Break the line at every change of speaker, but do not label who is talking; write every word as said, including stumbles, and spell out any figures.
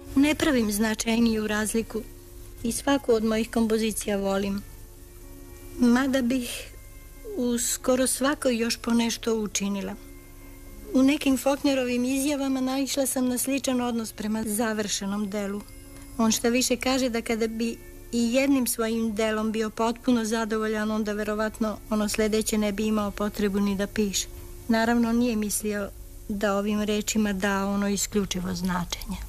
Ne pravim značajniju razliku i svaku od mojih kompozicija volim. Mada bih u skoro svakoj još po nešto učinila. U nekim Faulknerovim izjavama naišla sam na sličan odnos prema završenom delu. On šta više kaže da kada bi i jednim svojim delom bio potpuno zadovoljan, onda verovatno ono sledeće ne bi imao potrebu ni da piše. Naravno nije mislio da ovim rečima da ono isključivo značenje.